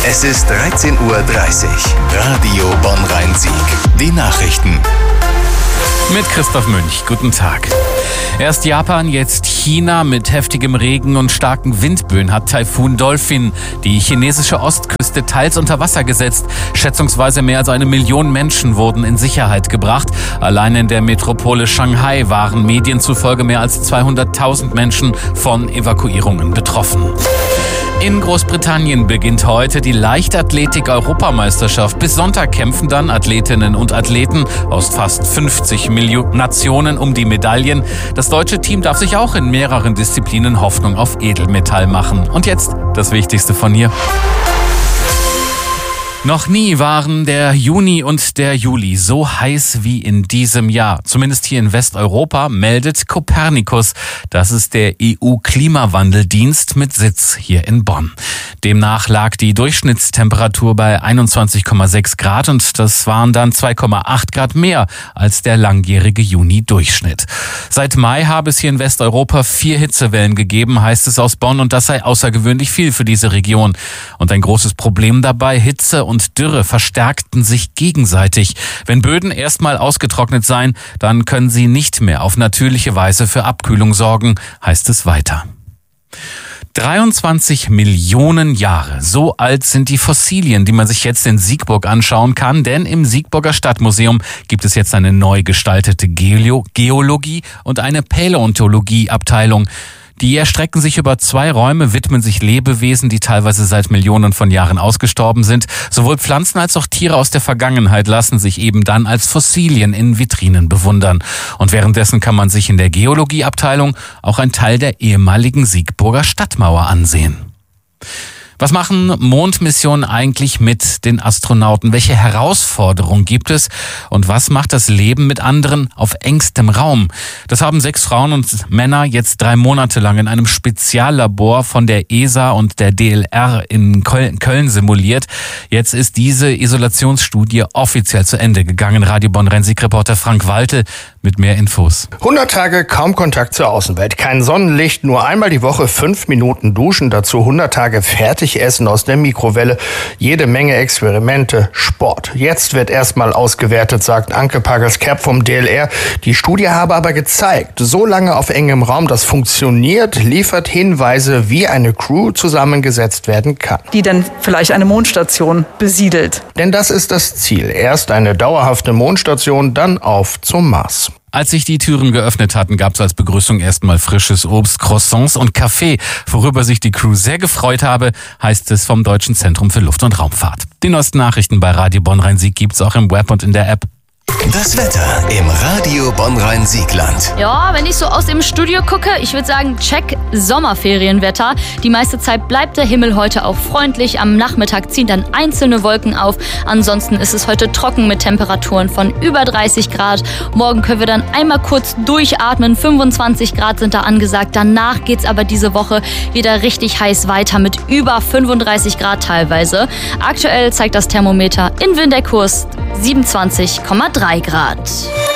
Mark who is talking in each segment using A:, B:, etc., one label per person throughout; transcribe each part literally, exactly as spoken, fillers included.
A: Es ist dreizehn Uhr dreißig. Radio Bonn-Rhein-Sieg. Die Nachrichten.
B: Mit Christoph Münch. Guten Tag. Erst Japan, jetzt China. Mit heftigem Regen und starken Windböen hat Taifun Dolphin die chinesische Ostküste teils unter Wasser gesetzt. Schätzungsweise mehr als eine Million Menschen wurden in Sicherheit gebracht. Allein in der Metropole Shanghai waren Medien zufolge mehr als zweihunderttausend Menschen von Evakuierungen betroffen. In Großbritannien beginnt heute die Leichtathletik-Europameisterschaft. Bis Sonntag kämpfen dann Athletinnen und Athleten aus fast fünfzig Millionen Nationen um die Medaillen. Das deutsche Team darf sich auch in mehreren Disziplinen Hoffnung auf Edelmetall machen. Und jetzt das Wichtigste von hier. Noch nie waren der Juni und der Juli so heiß wie in diesem Jahr. Zumindest hier in Westeuropa, meldet Copernicus. Das ist der E U-Klimawandeldienst mit Sitz hier in Bonn. Demnach lag die Durchschnittstemperatur bei einundzwanzig Komma sechs Grad und das waren dann zwei Komma acht Grad mehr als der langjährige Juni-Durchschnitt. Seit Mai habe es hier in Westeuropa vier Hitzewellen gegeben, heißt es aus Bonn, und das sei außergewöhnlich viel für diese Region. Und ein großes Problem dabei: Hitze und und Dürre verstärkten sich gegenseitig. Wenn Böden erstmal ausgetrocknet seien, dann können sie nicht mehr auf natürliche Weise für Abkühlung sorgen, heißt es weiter. dreiundzwanzig Millionen Jahre. So alt sind die Fossilien, die man sich jetzt in Siegburg anschauen kann, denn im Siegburger Stadtmuseum gibt es jetzt eine neu gestaltete Geolo- Geologie und eine Paläontologie-Abteilung. Die erstrecken sich über zwei Räume, widmen sich Lebewesen, die teilweise seit Millionen von Jahren ausgestorben sind. Sowohl Pflanzen als auch Tiere aus der Vergangenheit lassen sich eben dann als Fossilien in Vitrinen bewundern. Und währenddessen kann man sich in der Geologieabteilung auch einen Teil der ehemaligen Siegburger Stadtmauer ansehen. Was machen Mondmissionen eigentlich mit den Astronauten? Welche Herausforderungen gibt es? Und was macht das Leben mit anderen auf engstem Raum? Das haben sechs Frauen und Männer jetzt drei Monate lang in einem Speziallabor von der E S A und der D L R in Köln simuliert. Jetzt ist diese Isolationsstudie offiziell zu Ende gegangen. Radio Bonn-Rhein-Sieg-Reporter Frank Waltel mit mehr Infos.
C: hundert Tage kaum Kontakt zur Außenwelt, kein Sonnenlicht, nur einmal die Woche fünf Minuten duschen, dazu hundert Tage fertig essen aus der Mikrowelle, jede Menge Experimente, Sport. Jetzt wird erstmal ausgewertet, sagt Anke Pagels-Kerb vom D L R. Die Studie habe aber gezeigt, so lange auf engem Raum das funktioniert, liefert Hinweise, wie eine Crew zusammengesetzt werden kann.
D: Die dann vielleicht eine Mondstation besiedelt.
C: Denn das ist das Ziel. Erst eine dauerhafte Mondstation, dann auf zum Mars.
B: Als sich die Türen geöffnet hatten, gab es als Begrüßung erstmal frisches Obst, Croissants und Kaffee. Worüber sich die Crew sehr gefreut habe, heißt es vom Deutschen Zentrum für Luft- und Raumfahrt. Die neuesten Nachrichten bei Radio Bonn-Rhein-Sieg gibt's auch im Web und in der App.
A: Das Wetter im Radio Bonn-Rhein-Siegland.
E: Ja, wenn ich so aus dem Studio gucke, ich würde sagen, check Sommerferienwetter. Die meiste Zeit bleibt der Himmel heute auch freundlich. Am Nachmittag ziehen dann einzelne Wolken auf. Ansonsten ist es heute trocken mit Temperaturen von über dreißig Grad. Morgen können wir dann einmal kurz durchatmen. fünfundzwanzig Grad sind da angesagt. Danach geht's aber diese Woche wieder richtig heiß weiter mit über fünfunddreißig Grad teilweise. Aktuell zeigt das Thermometer in Winterkurs siebenundzwanzig Komma drei Grad.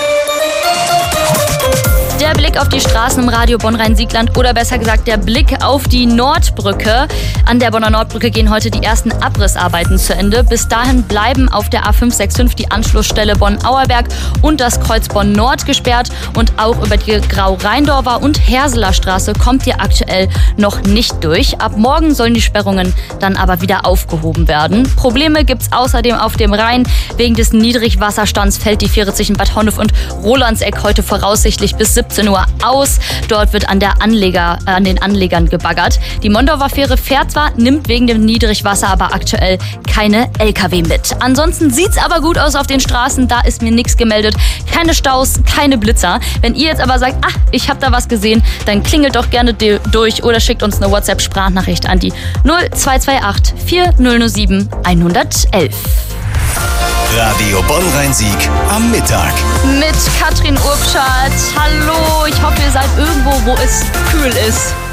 E: Der Blick auf die Straßen im Radio Bonn-Rhein-Siegland oder besser gesagt der Blick auf die Nordbrücke. An der Bonner Nordbrücke gehen heute die ersten Abrissarbeiten zu Ende. Bis dahin bleiben auf der A fünf sechs fünf die Anschlussstelle Bonn-Auerberg und das Kreuz Bonn-Nord gesperrt. Und auch über die Grau-Rheindorfer und Herseler Straße kommt ihr aktuell noch nicht durch. Ab morgen sollen die Sperrungen dann aber wieder aufgehoben werden. Probleme gibt es außerdem auf dem Rhein. Wegen des Niedrigwasserstands fällt die Fähre zwischen Bad Honnef und Rolandseck heute voraussichtlich bis siebzehn Uhr aus. Dort wird an, der Anleger, äh, an den Anlegern gebaggert. Die Mondorfer Fähre fährt zwar, nimmt wegen dem Niedrigwasser aber aktuell keine L K W mit. Ansonsten sieht's aber gut aus auf den Straßen. Da ist mir nichts gemeldet. Keine Staus, keine Blitzer. Wenn ihr jetzt aber sagt, ach, ich habe da was gesehen, dann klingelt doch gerne durch oder schickt uns eine WhatsApp-Sprachnachricht an die null zwei zwei acht vier null null sieben eins null eins.
A: Radio Bonn-Rhein-Sieg am Mittag.
E: Mit Katrin Urpschat. Hallo, ich hoffe, ihr seid irgendwo, wo es kühl ist.